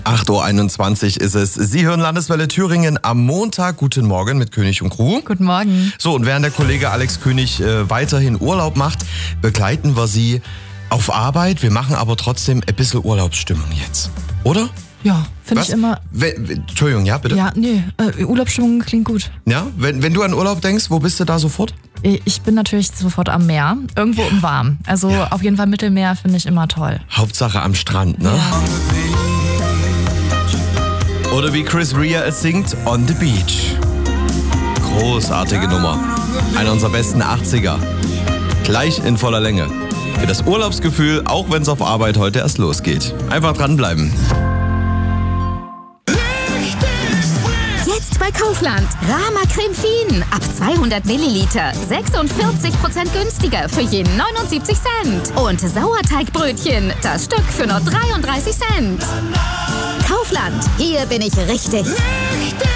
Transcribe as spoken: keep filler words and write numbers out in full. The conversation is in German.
acht Uhr einundzwanzig ist es. Sie hören Landeswelle Thüringen am Montag. Guten Morgen mit König und Crew. Guten Morgen. So, und während der Kollege Alex König äh, weiterhin Urlaub macht, begleiten wir Sie auf Arbeit. Wir machen aber trotzdem ein bisschen Urlaubsstimmung jetzt. Oder? Ja, finde ich immer... We- we- Entschuldigung, ja, bitte? Ja, nee, äh, Urlaubsstimmung klingt gut. Ja, wenn, wenn du an Urlaub denkst, wo bist du da sofort? Ich bin natürlich sofort am Meer, irgendwo im Warm. Also Ja. auf jeden Fall Mittelmeer finde ich immer toll. Hauptsache am Strand, ne? Ja. Oder wie Chris Rea es singt, On the Beach. Großartige Nummer. Einer unserer besten achtziger. Gleich in voller Länge. Für das Urlaubsgefühl, auch wenn es auf Arbeit heute erst losgeht. Einfach dranbleiben. Jetzt bei Kaufland. Rama Creme Fien. Ab zweihundert Milliliter. sechsundvierzig Prozent günstiger für je neunundsiebzig Cent. Und Sauerteigbrötchen. Das Stück für nur dreiunddreißig Cent. Kaufland. Hier bin ich richtig.